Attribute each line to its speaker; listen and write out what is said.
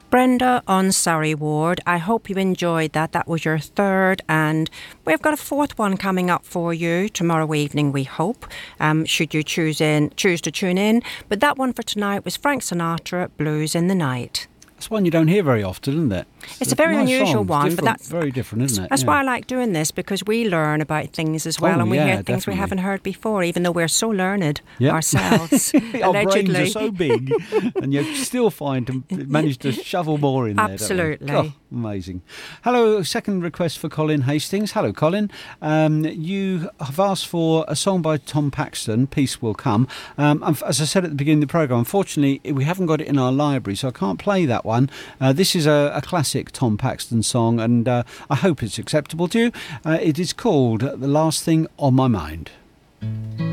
Speaker 1: Brenda on Surrey Ward. I hope you enjoyed that. That was your third, and we've got a fourth one coming up for you tomorrow evening, we hope, should you choose to tune in. But that one for tonight was Frank Sinatra, Blues in the Night.
Speaker 2: That's one you don't hear very often, isn't it?
Speaker 1: It's a very unusual one, but that's
Speaker 2: very different, isn't it?
Speaker 1: That's why I like doing this, because we learn about things as well, and we hear things we haven't heard before, even though we're so learned ourselves.
Speaker 2: Our brains are so big, and you still manage to shovel more in there.
Speaker 1: Absolutely.
Speaker 2: Oh, amazing. Hello, second request for Colin Hastings. Hello, Colin. You have asked for a song by Tom Paxton, Peace Will Come. As I said at the beginning of the programme, unfortunately, we haven't got it in our library, so I can't play that one. This is a classic Tom Paxton song, and I hope it's acceptable to you. It is called The Last Thing on My Mind.